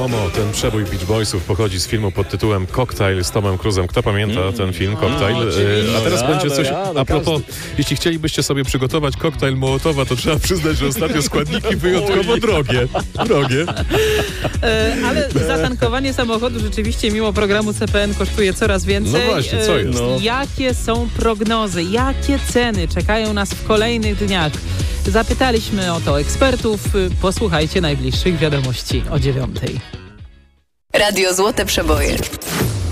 Momo, ten przebój Beach Boysów pochodzi z filmu pod tytułem Cocktail z Tomem Cruzem. Kto pamięta ten film, Cocktail? A teraz będzie coś, a propos, jeśli chcielibyście sobie przygotować koktajl Mołotowa, to trzeba przyznać, że ostatnio składniki wyjątkowo drogie. Ale zatankowanie samochodu rzeczywiście mimo programu CPN kosztuje coraz więcej. No właśnie, co jest? Jakie są prognozy? Jakie ceny czekają nas w kolejnych dniach? Zapytaliśmy o to ekspertów. Posłuchajcie najbliższych wiadomości o 9:00. Radio Złote Przeboje.